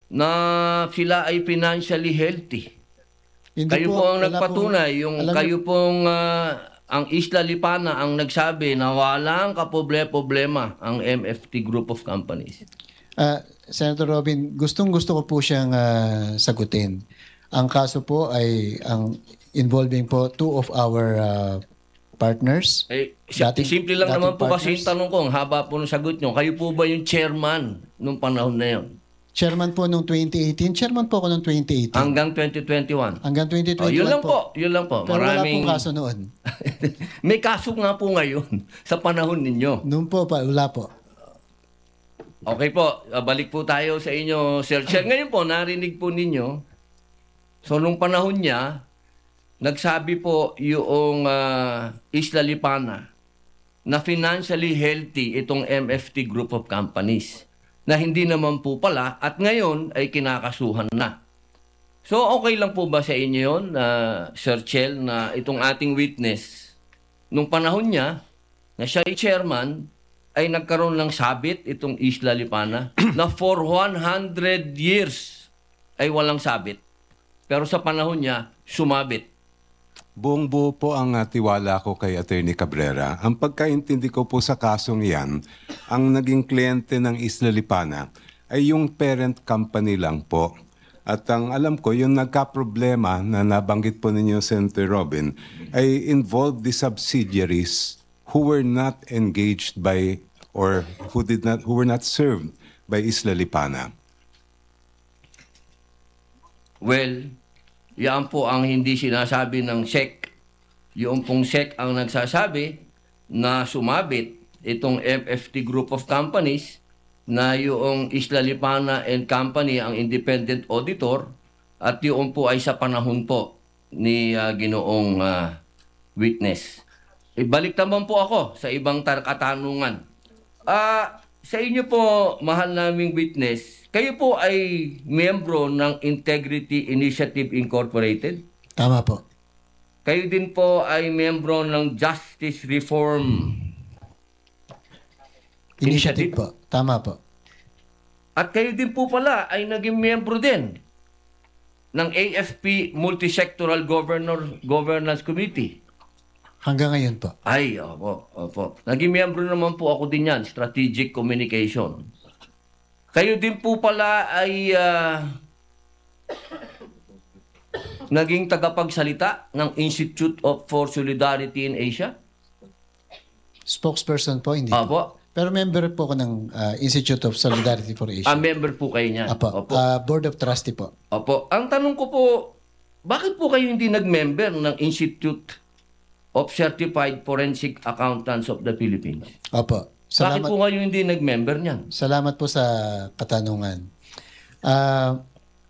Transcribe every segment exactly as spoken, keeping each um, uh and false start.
na sila ay financially healthy. Hindi Kayo po ang wala nagpatunay, pong- yung alam kayo pong ah, ang Isla Lipana ang nagsabi na walang kaproble-problema ang M F T Group of Companies. Ah, Senator Robin, gustong-gusto ko po siyang ah, sagutin. Ang kaso po ay ang involving po two of our ah, partners. Eh, si- Dating- simple lang dating naman po kasi yung partners. tanong ko, ang haba po ng sagot nyo. Kayo po ba yung chairman nung panahon na yun? Chairman po noong twenty eighteen. Chairman po ako noong twenty eighteen. Hanggang twenty twenty-one? Hanggang twenty Oh, twenty-one yun lang po. Yun lang po. Pero wala Maraming... pong kaso noon. May kaso nga po ngayon sa panahon ninyo. Noon po pa, wala po. Okay po, ah, balik po tayo sa inyo, Sir Chair. Ngayon po, narinig po ninyo, so nung panahon niya, nagsabi po yung ah, Isla Lipana na financially healthy itong M F T Group of Companies na hindi naman po pala at ngayon ay kinakasuhan na. So okay lang po ba sa inyo yun, ah, Sir Chel, na itong ating witness, nung panahon niya, na siya ay chairman, ay nagkaroon ng sabit itong Isla Lipana na for one hundred years ay walang sabit. Pero sa panahon niya, sumabit. Buong buo po ang uh, tiwala ko kay Attorney Cabrera. Ang pagkaintindi ko po sa kasong iyan, ang naging kliyente ng Isla Lipana ay yung parent company lang po. At ang alam ko, yung nagka-problema na nabanggit po ninyo, Senator Robin, ay involved the subsidiaries who were not engaged by or who did not who were not served by Isla Lipana. Well, yan po ang hindi sinasabi ng S E C. Yung pong S E C ang nagsasabi na sumabit itong M F T Group of Companies na yung Isla Lipana and Company ang independent auditor at yung po ay sa panahon po ni ah, ginoong ah, witness. Ibalik naman po ako sa ibang tar- katanungan. Ah, sa inyo po, mahal naming witness, kayo po ay miyembro ng Integrity Initiative Incorporated. Tama po. Kayo din po ay miyembro ng Justice Reform Initiative po. Tama po. At kayo din po pala ay naging miyembro din ng A F P Multisectoral Governor, Governance Committee. Hanggang ngayon po. Ay, opo, opo. Naging miyembro naman po ako din yan, Strategic Communication. Kayo din po pala ay ah, naging tagapagsalita ng Institute of for Solidarity in Asia. Spokesperson po, hindi po. Opo. Pero member po ako ng ah, Institute of Solidarity for Asia. Ah, member po kayo niyan. Apo. Opo. Ah, Board of Trustee po. Opo. Ang tanong ko po, bakit po kayo hindi nag-member ng Institute of Certified Forensic Accountants of the Philippines? Opo. Bakit Salamat, po kayo hindi nag-member niyan? salamat po sa katanungan. Ah,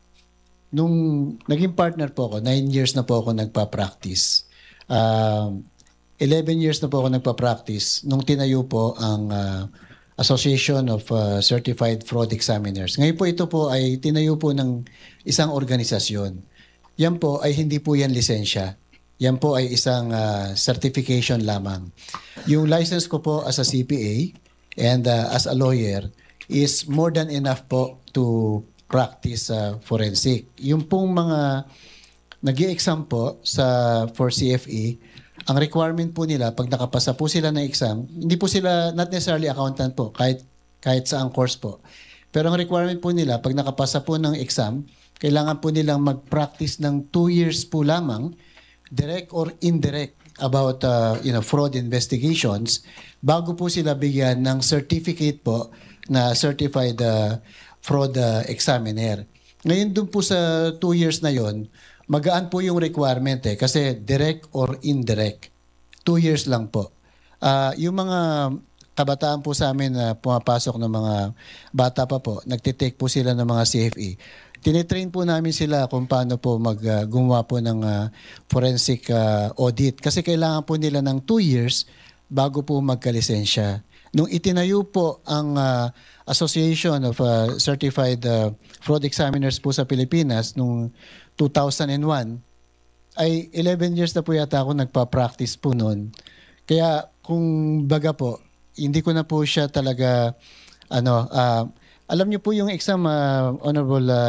nung naging partner po ako, nine years na po ako nagpa-practice. Ah, eleven years na po ako nagpa-practice nung tinayo po ang ah, Association of ah, Certified Fraud Examiners. Ngayon po ito po ay tinayo po ng isang organisasyon. Yan po ay hindi po yan lisensya. Yan po ay isang ah, certification lamang. Yung license ko po as a C P A and ah, as a lawyer is more than enough po to practice ah, forensic. Yung pong mga nag-i-exam po sa for C F E, ang requirement po nila pag nakapasa po sila ng exam, hindi po sila not necessarily accountant po, kahit kahit sa ang course po. Pero ang requirement po nila pag nakapasa po ng exam, kailangan po nilang mag-practice ng two years po lamang, direct or indirect, about uh, you know fraud investigations bago po sila bigyan ng certificate po na certified uh, fraud uh, examiner. Ngayon dun po sa two years na yon, magaan po yung requirement eh kasi direct or indirect. Two years lang po. Ah, yung mga kabataan po sa amin na pumapasok ng mga bata pa po, nagtitake po sila ng mga C F E. Tinitrain po namin sila kung paano po mag uh, gumawa po ng uh, forensic uh, audit. Kasi kailangan po nila ng two years bago po magkalisensya. Nung itinayo po ang uh, Association of uh, Certified uh, Fraud Examiners po sa Pilipinas nung two thousand one, ay eleven years na po yata ako nagpa-practice po noon. Kaya kung baga po, hindi ko na po siya talaga, ano, uh, alam niyo po yung exam, uh, Honorable uh,